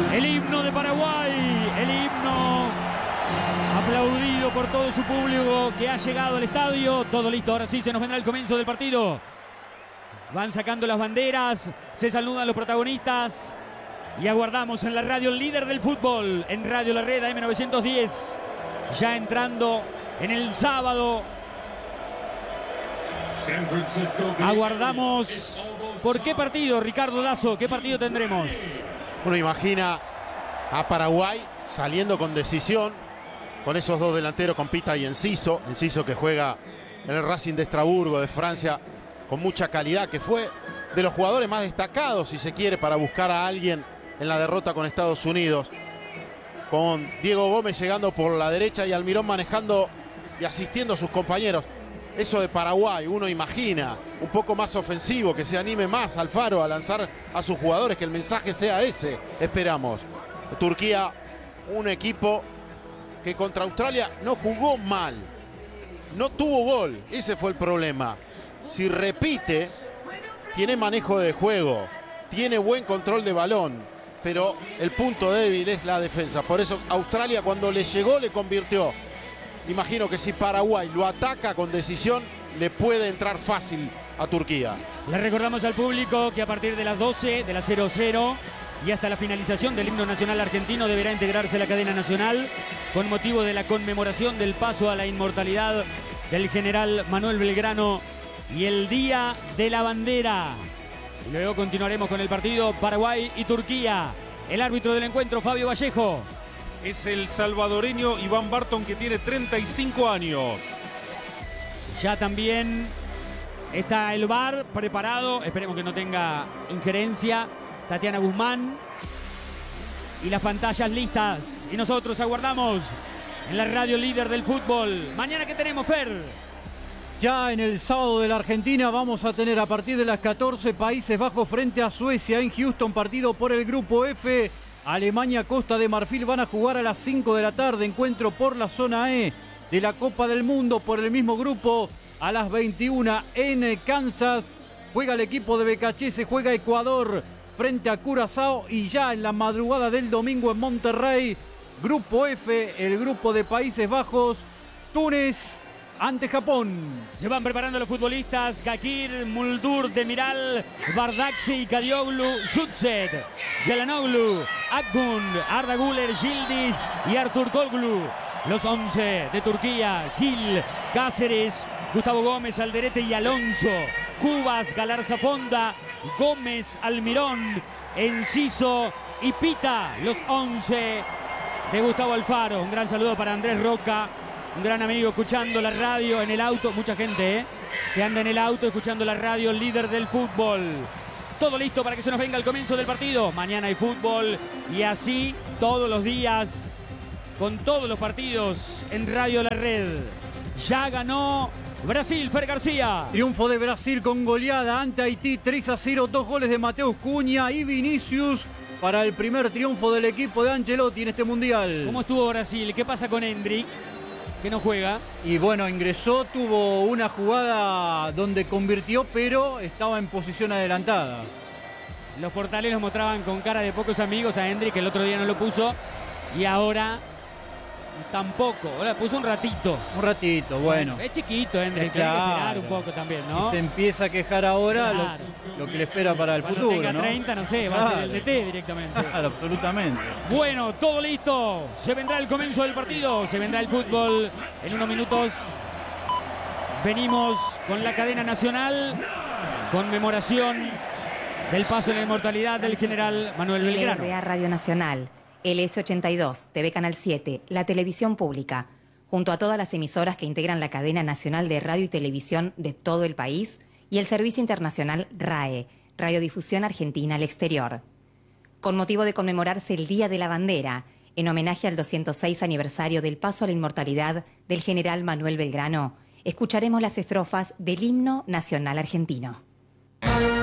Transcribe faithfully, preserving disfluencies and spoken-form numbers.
El himno de Paraguay, el himno aplaudido por todo su público que ha llegado al estadio. Todo listo, ahora sí se nos vendrá el comienzo del partido. Van sacando las banderas, se saludan los protagonistas y aguardamos en la radio líder del fútbol, en Radio La Red A M novecientos diez, ya entrando en el sábado. Aguardamos. ¿Por qué partido, Ricardo Dazo? ¿Qué partido tendremos? Uno imagina a Paraguay saliendo con decisión, con esos dos delanteros, con Pita y Enciso. Enciso que juega en el Racing de Estrasburgo de Francia con mucha calidad, que fue de los jugadores más destacados, si se quiere, para buscar a alguien en la derrota con Estados Unidos. Con Diego Gómez llegando por la derecha y Almirón manejando y asistiendo a sus compañeros. Eso de Paraguay, uno imagina un poco más ofensivo, que se anime más Alfaro a lanzar a sus jugadores, que el mensaje sea ese, esperamos. Turquía, un equipo que contra Australia no jugó mal, no tuvo gol, ese fue el problema. Si repite, tiene manejo de juego, tiene buen control de balón, pero el punto débil es la defensa. Por eso Australia, cuando le llegó, le convirtió. Imagino que si Paraguay lo ataca con decisión, le puede entrar fácil a Turquía. Le recordamos al público que a partir de las doce, de las cero cero y hasta la finalización del himno nacional argentino, deberá integrarse la cadena nacional con motivo de la conmemoración del paso a la inmortalidad del general Manuel Belgrano y el Día de la Bandera. Y luego continuaremos con el partido Paraguay y Turquía. El árbitro del encuentro, Fabio Vallejo. Es el salvadoreño Iván Barton, que tiene treinta y cinco años. Ya también está el V A R preparado. Esperemos que no tenga injerencia. Tatiana Guzmán. Y las pantallas listas. Y nosotros aguardamos en la radio líder del fútbol. Mañana, ¿qué tenemos, Fer? Ya en el sábado de la Argentina vamos a tener a partir de las catorce Países Bajos frente a Suecia en Houston, partido por el grupo F. Alemania, Costa de Marfil van a jugar a las cinco de la tarde, encuentro por la zona E de la Copa del Mundo por el mismo grupo. A las veintiuna en Kansas juega el equipo de Becachese, juega Ecuador frente a Curazao, y ya en la madrugada del domingo en Monterrey, grupo F, el grupo de Países Bajos, Túnez ante Japón. Se van preparando los futbolistas: Kakir, Muldur, Demiral, Bardakci, Kadioglu, Jutset, Yelanoglu, Akgun, Arda Güler, Yildiz y Artur Kolglu. Los once de Turquía: Gil, Cáceres, Gustavo Gómez, Alderete y Alonso, Cubas, Galarza Fonda, Gómez, Almirón, Enciso y Pita. Los once de Gustavo Alfaro. Un gran saludo para Andrés Roca, un gran amigo, escuchando la radio en el auto. Mucha gente, ¿eh? que anda en el auto escuchando la radio líder del fútbol. Todo listo para que se nos venga el comienzo del partido. Mañana hay fútbol y así todos los días, con todos los partidos en Radio La Red. Ya ganó Brasil, Fer García. Triunfo de Brasil con goleada ante Haití, tres a cero, dos goles de Mateus Cunha y Vinicius para el primer triunfo del equipo de Ancelotti en este Mundial. ¿Cómo estuvo Brasil? ¿Qué pasa con Hendrick, que no juega? Y bueno, ingresó, tuvo una jugada donde convirtió, pero estaba en posición adelantada. Los portales nos mostraban con cara de pocos amigos a Hendrick, que el otro día no lo puso, y ahora tampoco. Ahora puso un ratito. Un ratito, bueno. Es chiquito Hendrick, claro. Hay que esperar un poco también, ¿no? Si se empieza a quejar ahora, claro. lo, lo que le espera para el Cuando futuro, tenga ¿no? treinta, no sé, va claro. a ser el D T directamente. Claro, absolutamente. Bueno, todo listo. Se vendrá el comienzo del partido. Se vendrá el fútbol en unos minutos. Venimos con la cadena nacional. Conmemoración del paso en la inmortalidad del general Manuel Belgrano. L R A Radio Nacional, L S ochenta y dos, T V Canal siete, la televisión pública, junto a todas las emisoras que integran la cadena nacional de radio y televisión de todo el país, y el servicio internacional R A E, Radiodifusión Argentina al Exterior. Con motivo de conmemorarse el Día de la Bandera, en homenaje al doscientos seis aniversario del paso a la inmortalidad del general Manuel Belgrano, escucharemos las estrofas del himno nacional argentino.